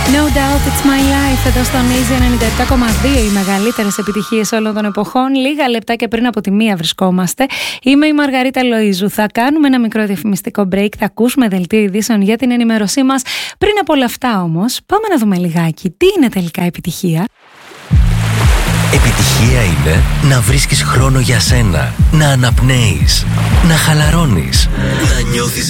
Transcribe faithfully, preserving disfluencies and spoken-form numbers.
No doubt it's my life. Εδώ στο Easy ενενήντα επτά κόμμα δύο, οι μεγαλύτερες επιτυχίες όλων των εποχών. Λίγα λεπτά και πριν από τη μία βρισκόμαστε. Είμαι η Μαργαρίτα Λοΐζου. Θα κάνουμε ένα μικρό διαφημιστικό break. Θα ακούσουμε δελτίο ειδήσεων για την ενημέρωσή μας. Πριν από όλα αυτά όμως, πάμε να δούμε λιγάκι τι είναι τελικά επιτυχία. Επιτυχία είναι να βρίσκεις χρόνο για σένα, να αναπνέεις, να χαλαρώνεις, να νιώθεις